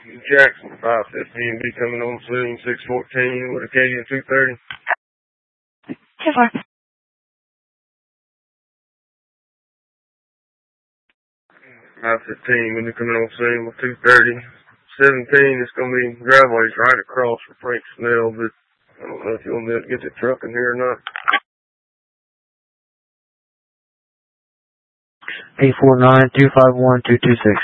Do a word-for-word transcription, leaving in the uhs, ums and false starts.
Jackson, five fifteen, be coming on soon, six fourteen with Acadia two thirty. ten four. five fifteen, will be coming on soon with two thirty. seventeen, it's going to be driveways right across from Frank Snell, but I don't know if you'll be able to get the truck in here or not. eight four nine, two five one, two two six.